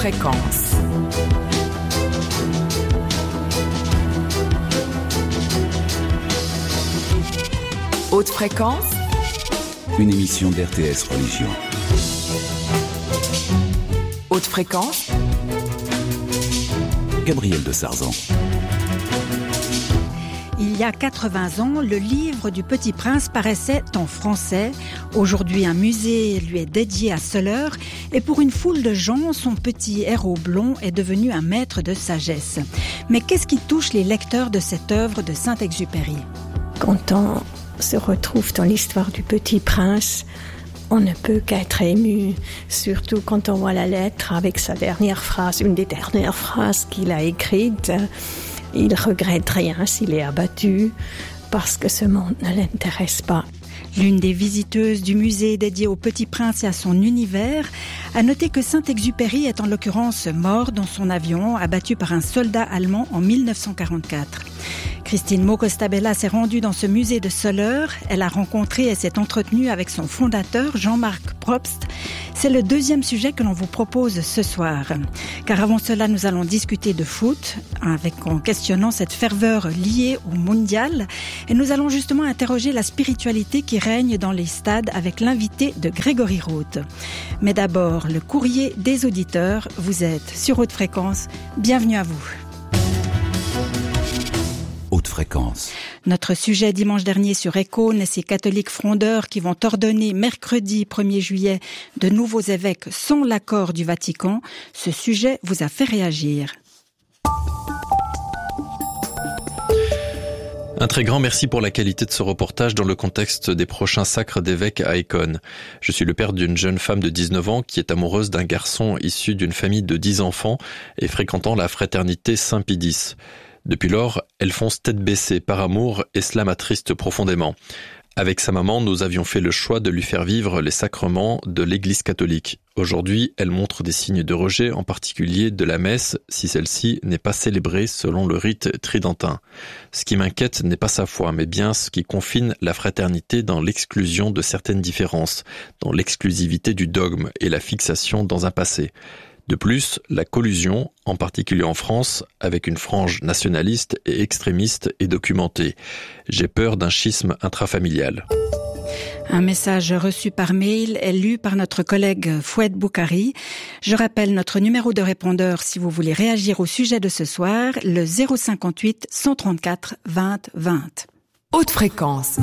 fréquence. Haute fréquence, une émission d'RTS Religion. Haute fréquence, Gabriel de Sarzan. Il y a 80 ans, le livre du Petit Prince paraissait en français. Aujourd'hui, un musée lui est dédié à Soleure. Et pour une foule de gens, son petit héros blond est devenu un maître de sagesse. Mais qu'est-ce qui touche les lecteurs de cette œuvre de Saint-Exupéry ? Quand on se retrouve dans l'histoire du Petit Prince, on ne peut qu'être ému, surtout quand on voit la lettre avec sa dernière phrase, une des dernières phrases qu'il a écrites. Il regrette rien s'il est abattu, parce que ce monde ne l'intéresse pas. L'une des visiteuses du musée dédié au Petit Prince et à son univers a noté que Saint-Exupéry est en l'occurrence mort dans son avion, abattu par un soldat allemand en 1944. Christine Mocostabella s'est rendue dans ce musée de Soleure. Elle a rencontré et s'est entretenue avec son fondateur, Jean-Marc Probst. C'est le deuxième sujet que l'on vous propose ce soir. Car avant cela, nous allons discuter de foot, en questionnant cette ferveur liée au mondial. Et nous allons justement interroger la spiritualité qui règne dans les stades avec l'invité de Grégory Roth. Mais d'abord, le courrier des auditeurs. Vous êtes sur Haute Fréquence. Bienvenue à vous. Haute fréquence. Notre sujet dimanche dernier sur Ecône et ces catholiques frondeurs qui vont ordonner mercredi 1er juillet de nouveaux évêques sans l'accord du Vatican. Ce sujet vous a fait réagir. Un très grand merci pour la qualité de ce reportage dans le contexte des prochains sacres d'évêques à Ecône. Je suis le père d'une jeune femme de 19 ans qui est amoureuse d'un garçon issu d'une famille de 10 enfants et fréquentant la fraternité Saint-Pie-X. Depuis lors, elle fonce tête baissée par amour et cela m'attriste profondément. Avec sa maman, nous avions fait le choix de lui faire vivre les sacrements de l'Église catholique. Aujourd'hui, elle montre des signes de rejet, en particulier de la messe, si celle-ci n'est pas célébrée selon le rite tridentin. Ce qui m'inquiète n'est pas sa foi, mais bien ce qui confine la fraternité dans l'exclusion de certaines différences, dans l'exclusivité du dogme et la fixation dans un passé. De plus, la collusion, en particulier en France, avec une frange nationaliste et extrémiste est documentée. J'ai peur d'un schisme intrafamilial. Un message reçu par mail est lu par notre collègue Foued Boukari. Je rappelle notre numéro de répondeur si vous voulez réagir au sujet de ce soir, le 058 134 20 20. Haute fréquence.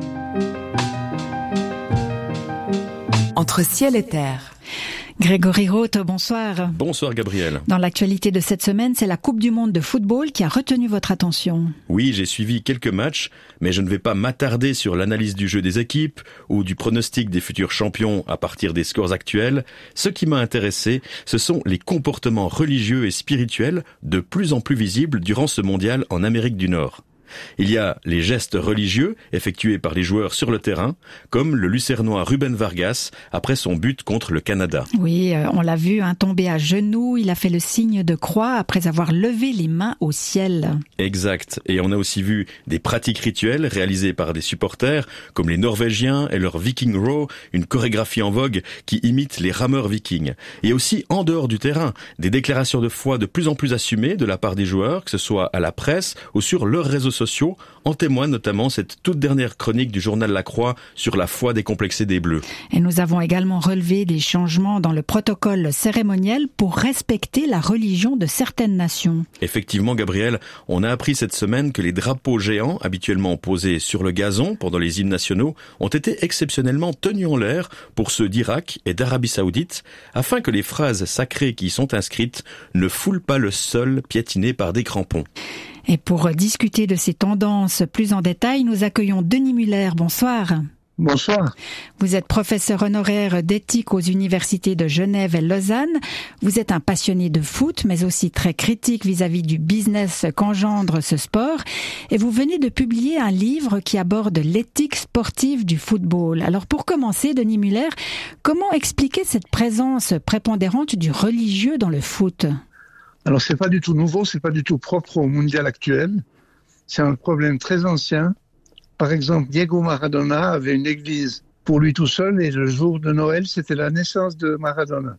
Entre ciel et terre. Grégory Roth, bonsoir. Bonsoir Gabriel. Dans l'actualité de cette semaine, c'est la Coupe du Monde de football qui a retenu votre attention. Oui, j'ai suivi quelques matchs, mais je ne vais pas m'attarder sur l'analyse du jeu des équipes ou du pronostic des futurs champions à partir des scores actuels. Ce qui m'a intéressé, ce sont les comportements religieux et spirituels de plus en plus visibles durant ce mondial en Amérique du Nord. Il y a les gestes religieux effectués par les joueurs sur le terrain, comme le Lucernois Ruben Vargas après son but contre le Canada. Oui, on l'a vu tomber à genoux, il a fait le signe de croix après avoir levé les mains au ciel. Exact, et on a aussi vu des pratiques rituelles réalisées par des supporters, comme les Norvégiens et leur Viking Row, une chorégraphie en vogue qui imite les rameurs vikings. Et aussi, en dehors du terrain, des déclarations de foi de plus en plus assumées de la part des joueurs, que ce soit à la presse ou sur leurs réseaux sociaux. En témoigne notamment cette toute dernière chronique du journal La Croix sur la foi décomplexée des Bleus. Et nous avons également relevé des changements dans le protocole cérémoniel pour respecter la religion de certaines nations. Effectivement, Gabriel, on a appris cette semaine que les drapeaux géants, habituellement posés sur le gazon pendant les hymnes nationaux, ont été exceptionnellement tenus en l'air pour ceux d'Irak et d'Arabie Saoudite, afin que les phrases sacrées qui y sont inscrites ne foulent pas le sol piétiné par des crampons. Et pour discuter de ces tendances plus en détail, nous accueillons Denis Muller. Bonsoir. Bonsoir. Vous êtes professeur honoraire d'éthique aux universités de Genève et Lausanne. Vous êtes un passionné de foot, mais aussi très critique vis-à-vis du business qu'engendre ce sport. Et vous venez de publier un livre qui aborde l'éthique sportive du football. Alors pour commencer, Denis Muller, comment expliquer cette présence prépondérante du religieux dans le foot ? Alors c'est pas du tout nouveau, c'est pas du tout propre au mondial actuel. C'est un problème très ancien. Par exemple, Diego Maradona avait une église pour lui tout seul et le jour de Noël, c'était la naissance de Maradona.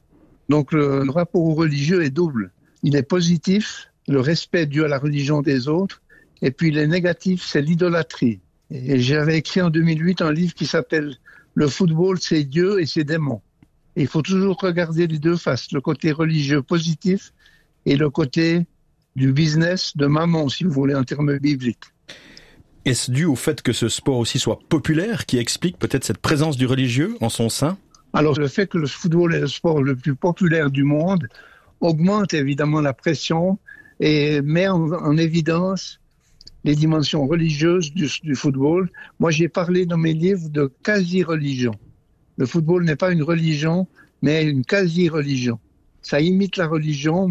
Donc le rapport au religieux est double. Il est positif, le respect dû à la religion des autres, et puis il est négatif, c'est l'idolâtrie. Et j'avais écrit en 2008 un livre qui s'appelle « Le football, c'est Dieu et ses démons ». Et il faut toujours regarder les deux faces, le côté religieux positif et le côté du business de mammon, si vous voulez, en termes bibliques. Est-ce dû au fait que ce sport aussi soit populaire qui explique peut-être cette présence du religieux en son sein ? Alors le fait que le football est le sport le plus populaire du monde augmente évidemment la pression et met en évidence les dimensions religieuses du football. Moi, j'ai parlé dans mes livres de quasi-religion. Le football n'est pas une religion, mais une quasi-religion. Ça imite la religion,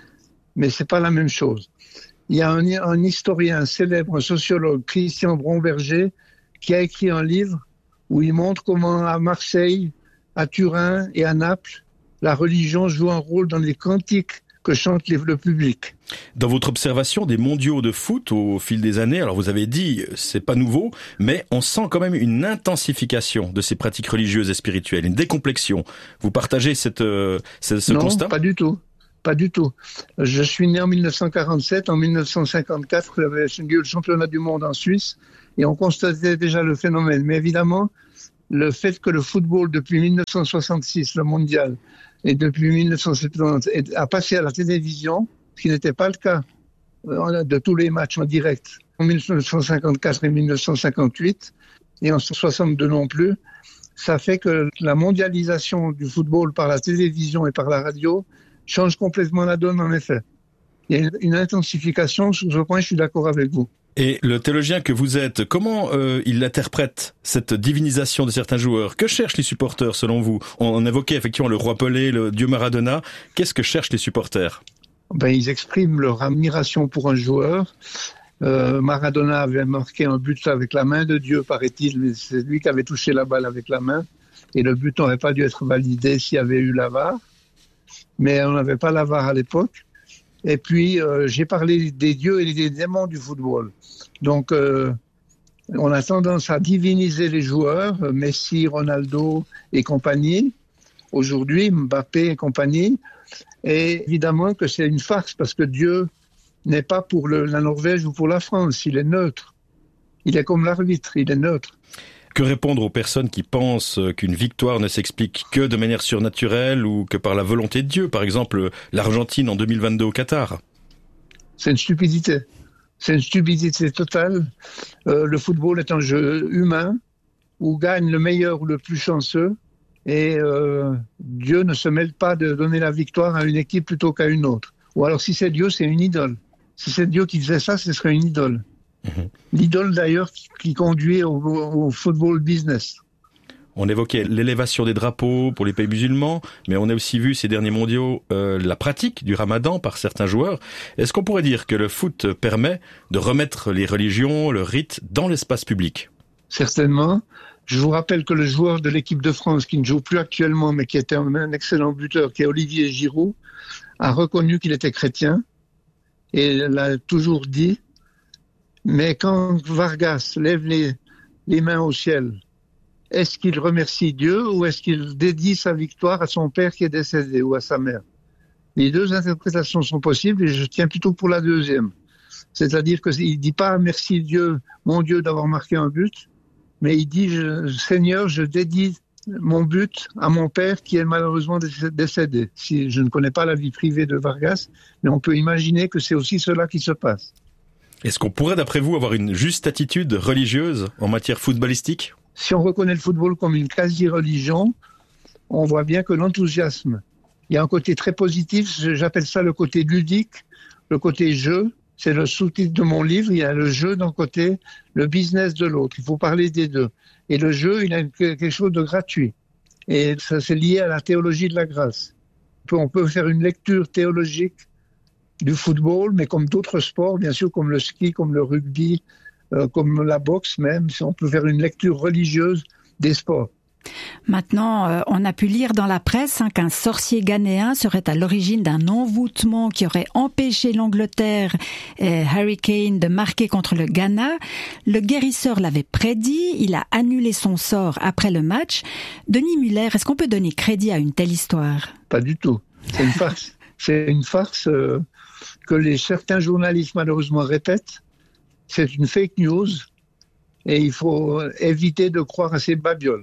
mais c'est pas la même chose. Il y a un historien célèbre, un sociologue, Christian Bromberger, qui a écrit un livre où il montre comment à Marseille, à Turin et à Naples, la religion joue un rôle dans les cantiques que chante le public. Dans votre observation des mondiaux de foot au fil des années, alors vous avez dit, c'est pas nouveau, mais on sent quand même une intensification de ces pratiques religieuses et spirituelles, une décomplexion. Vous partagez ce constat ? Non, pas du tout. Pas du tout. Je suis né en 1947. En 1954, il y avait eu le championnat du monde en Suisse et on constatait déjà le phénomène. Mais évidemment, le fait que le football, depuis 1966, le mondial, et depuis 1970, a passé à la télévision, ce qui n'était pas le cas de tous les matchs en direct. En 1954 et 1958, et en 1962 non plus, ça fait que la mondialisation du football par la télévision et par la radio change complètement la donne, en effet. Il y a une intensification, sur ce point, je suis d'accord avec vous. Et le théologien que vous êtes, comment il interprète cette divinisation de certains joueurs ? Que cherchent les supporters, selon vous ? On évoquait effectivement le roi Pelé, le dieu Maradona. Qu'est-ce que cherchent les supporters ? Ils expriment leur admiration pour un joueur. Maradona avait marqué un but avec la main de Dieu, paraît-il, mais c'est lui qui avait touché la balle avec la main. Et le but n'aurait pas dû être validé s'il y avait eu la VAR. Mais on n'avait pas la VAR à l'époque. Et puis, j'ai parlé des dieux et des démons du football. Donc, on a tendance à diviniser les joueurs, Messi, Ronaldo et compagnie. Aujourd'hui, Mbappé et compagnie. Et évidemment que c'est une farce parce que Dieu n'est pas pour la Norvège ou pour la France. Il est neutre. Il est comme l'arbitre, il est neutre. Que répondre aux personnes qui pensent qu'une victoire ne s'explique que de manière surnaturelle ou que par la volonté de Dieu ? Par exemple, l'Argentine en 2022 au Qatar. C'est une stupidité. C'est une stupidité totale. Le football est un jeu humain où gagne le meilleur ou le plus chanceux. Et Dieu ne se mêle pas de donner la victoire à une équipe plutôt qu'à une autre. Ou alors si c'est Dieu, c'est une idole. Si c'est Dieu qui faisait ça, ce serait une idole. L'idole d'ailleurs qui conduit au football business. On évoquait l'élévation des drapeaux pour les pays musulmans, mais on a aussi vu ces derniers mondiaux la pratique du ramadan par certains joueurs. Est-ce qu'on pourrait dire que le foot permet de remettre les religions, le rite dans l'espace public ? Certainement. Je vous rappelle que le joueur de l'équipe de France qui ne joue plus actuellement, mais qui était un excellent buteur, qui est Olivier Giroud, a reconnu qu'il était chrétien et l'a toujours dit. Mais quand Vargas lève les mains au ciel, est-ce qu'il remercie Dieu ou est-ce qu'il dédie sa victoire à son père qui est décédé ou à sa mère ? Les deux interprétations sont possibles et je tiens plutôt pour la deuxième. C'est-à-dire qu'il ne dit pas merci Dieu, mon Dieu d'avoir marqué un but, mais il dit Seigneur, je dédie mon but à mon père qui est malheureusement décédé. Si je ne connais pas la vie privée de Vargas, mais on peut imaginer que c'est aussi cela qui se passe. Est-ce qu'on pourrait, d'après vous, avoir une juste attitude religieuse en matière footballistique ? Si on reconnaît le football comme une quasi-religion, on voit bien que l'enthousiasme, il y a un côté très positif, j'appelle ça le côté ludique, le côté jeu, c'est le sous-titre de mon livre, il y a le jeu d'un côté, le business de l'autre, il faut parler des deux. Et le jeu, il a quelque chose de gratuit. Et ça, c'est lié à la théologie de la grâce. On peut faire une lecture théologique du football, mais comme d'autres sports, bien sûr, comme le ski, comme le rugby, comme la boxe même, on peut faire une lecture religieuse des sports. Maintenant, on a pu lire dans la presse qu'un sorcier ghanéen serait à l'origine d'un envoûtement qui aurait empêché l'Angleterre et Harry Kane de marquer contre le Ghana. Le guérisseur l'avait prédit, il a annulé son sort après le match. Denis Muller, est-ce qu'on peut donner crédit à une telle histoire ? Pas du tout. C'est une farce. C'est une farce que certains journalistes malheureusement répètent. C'est une fake news et il faut éviter de croire à ces babioles.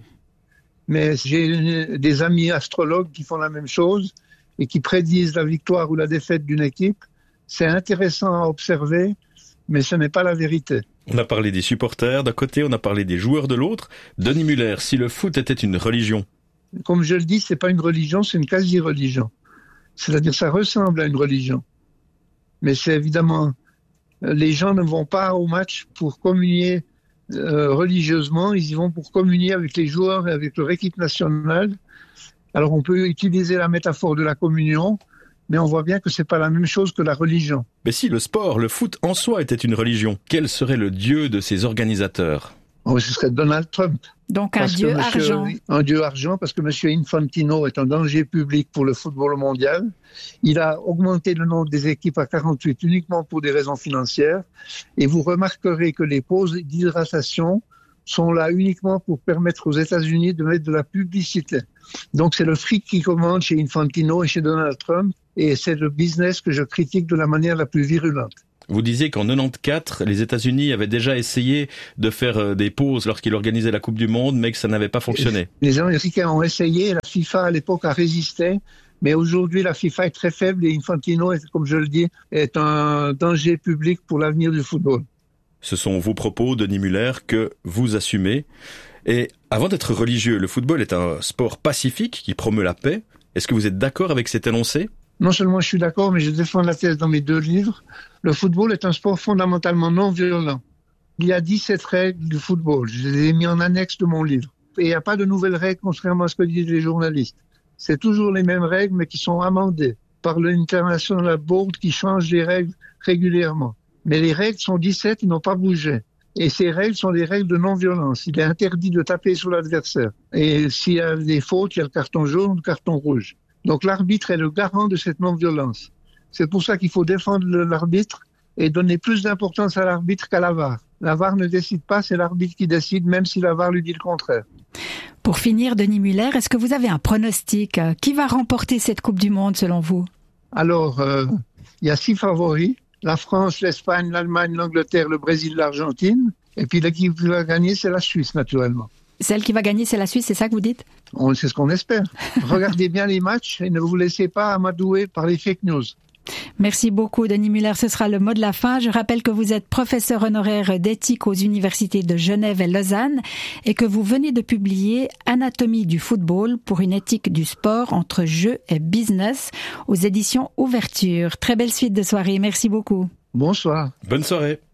Mais j'ai des amis astrologues qui font la même chose et qui prédisent la victoire ou la défaite d'une équipe. C'est intéressant à observer, mais ce n'est pas la vérité. On a parlé des supporters d'un côté, on a parlé des joueurs de l'autre. Denis Muller, si le foot était une religion? Comme je le dis, c'est pas une religion, c'est une quasi-religion. C'est-à-dire ça ressemble à une religion. Mais c'est évidemment, les gens ne vont pas au match pour communier religieusement, ils y vont pour communier avec les joueurs et avec leur équipe nationale. Alors on peut utiliser la métaphore de la communion, mais on voit bien que c'est pas la même chose que la religion. Mais si le sport, le foot en soi était une religion, quel serait le dieu de ses organisateurs? Oh, ce serait Donald Trump. Donc un dieu argent. Un dieu argent, parce que M. Infantino est un danger public pour le football mondial. Il a augmenté le nombre des équipes à 48 uniquement pour des raisons financières. Et vous remarquerez que les pauses d'hydratation sont là uniquement pour permettre aux États-Unis de mettre de la publicité. Donc c'est le fric qui commande chez Infantino et chez Donald Trump. Et c'est le business que je critique de la manière la plus virulente. Vous disiez qu'en 94, les États-Unis avaient déjà essayé de faire des pauses lorsqu'ils organisaient la Coupe du Monde, mais que ça n'avait pas fonctionné. Les Américains ont essayé, la FIFA à l'époque a résisté, mais aujourd'hui la FIFA est très faible et Infantino, comme je le dis, est un danger public pour l'avenir du football. Ce sont vos propos, Denis Muller, que vous assumez. Et avant d'être religieux, le football est un sport pacifique qui promeut la paix. Est-ce que vous êtes d'accord avec cet énoncé ? Non seulement je suis d'accord, mais je défends la thèse dans mes 2 livres. Le football est un sport fondamentalement non violent. Il y a 17 règles du football. Je les ai mis en annexe de mon livre. Et il n'y a pas de nouvelles règles, contrairement à ce que disent les journalistes. C'est toujours les mêmes règles, mais qui sont amendées par l'International Board qui change les règles régulièrement. Mais les règles sont 17, ils n'ont pas bougé. Et ces règles sont des règles de non-violence. Il est interdit de taper sur l'adversaire. Et s'il y a des fautes, il y a le carton jaune ou le carton rouge. Donc l'arbitre est le garant de cette non-violence. C'est pour ça qu'il faut défendre l'arbitre et donner plus d'importance à l'arbitre qu'à la VAR. La VAR ne décide pas, c'est l'arbitre qui décide, même si la VAR lui dit le contraire. Pour finir, Denis Muller, est-ce que vous avez un pronostic? Qui va remporter cette Coupe du Monde selon vous? Alors, il y a 6 favoris. La France, l'Espagne, l'Allemagne, l'Angleterre, le Brésil, l'Argentine. Et puis l'équipe qui va gagner, c'est la Suisse, naturellement. Celle qui va gagner, c'est la Suisse, c'est ça que vous dites? C'est ce qu'on espère. Regardez bien les matchs et ne vous laissez pas amadouer par les fake news. Merci beaucoup, Denis Muller. Ce sera le mot de la fin. Je rappelle que vous êtes professeur honoraire d'éthique aux universités de Genève et Lausanne et que vous venez de publier Anatomie du football pour une éthique du sport entre jeu et business aux éditions Ouverture. Très belle suite de soirée. Merci beaucoup. Bonsoir. Bonne soirée.